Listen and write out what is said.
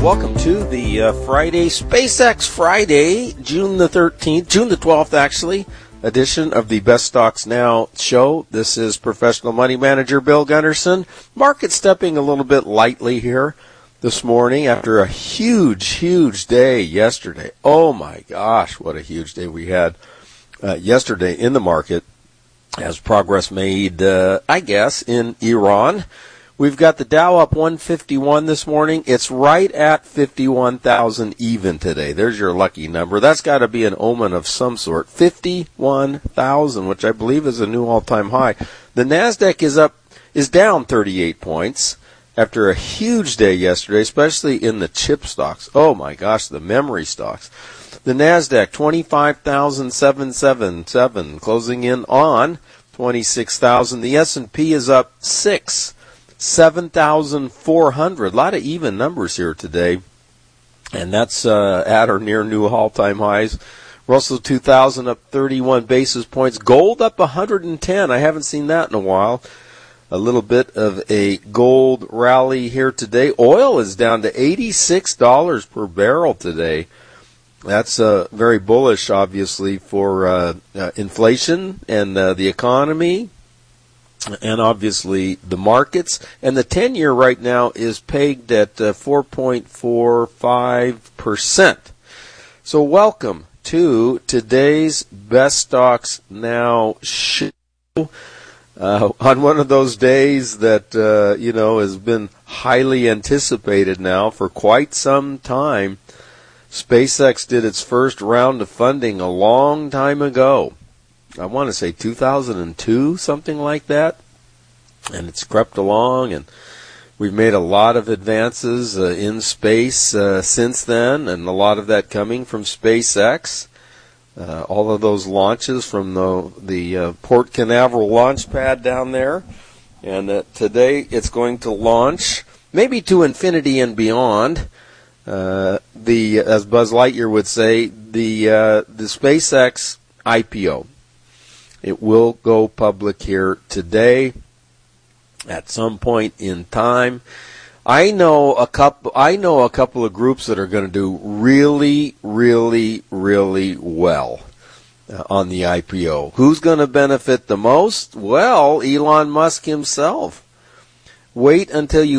Welcome to the Friday, SpaceX Friday, June the 12th actually, edition of the Best Stocks Now show. This is professional money manager Bill Gunderson. Market stepping a little bit lightly here this morning after a huge day yesterday. Oh my gosh, what a huge day we had yesterday in the market as progress made, I guess, in Iran. We've got the Dow up 151 this morning. It's right at 51,000 even today. There's your lucky number. That's got to be an omen of some sort. 51,000, which I believe is a new all-time high. The Nasdaq is down 38 points after a huge day yesterday, especially in the chip stocks. Oh my gosh, the memory stocks. The Nasdaq 25,777, closing in on 26,000. The S&P is up 7,400. A lot of even numbers here today, and that's at or near new all-time highs. Russell 2000 up 31 basis points. Gold up 110. I haven't seen that in a while. A little bit of a gold rally here today. Oil is down to $86 per barrel today. That's very bullish, obviously, for inflation and the economy, and obviously the markets. And the 10-year right now is pegged at 4.45%. So welcome to today's Best Stocks Now show. On one of those days that, has been highly anticipated now for quite some time. SpaceX did its first round of funding a long time ago. I want to say 2002, something like that. And it's crept along, and we've made a lot of advances in space since then, and a lot of that coming from SpaceX. All of those launches from the Port Canaveral launch pad down there. And today it's going to launch, maybe to infinity and beyond. As Buzz Lightyear would say, the SpaceX IPO. It will go public here today at some point in time. I know a couple of groups that are going to do really well on the IPO. Who's going to benefit the most? Well, Elon Musk himself. Wait until you